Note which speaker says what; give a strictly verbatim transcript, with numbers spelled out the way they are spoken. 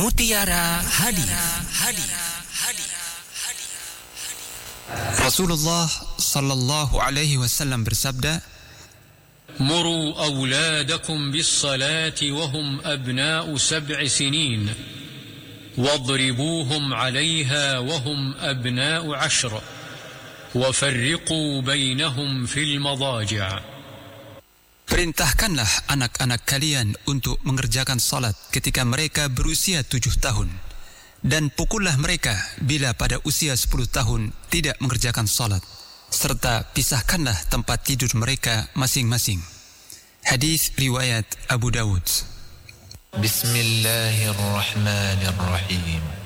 Speaker 1: Mutiara Hadis. Rasulullah sallallahu alaihi wasallam bersabda,
Speaker 2: "Muru awladakum bis-salati wa hum abna'u sab'i sinin, wadribuhum 'alayha wa hum abna'u 'ashr, wa farriqu bainahum fil madaji'."
Speaker 1: Perintahkanlah anak-anak kalian untuk mengerjakan salat ketika mereka berusia tujuh tahun, dan pukullah mereka bila pada usia sepuluh tahun tidak mengerjakan salat, serta pisahkanlah tempat tidur mereka masing-masing. Hadis riwayat Abu Dawud.
Speaker 3: Bismillahirrahmanirrahim.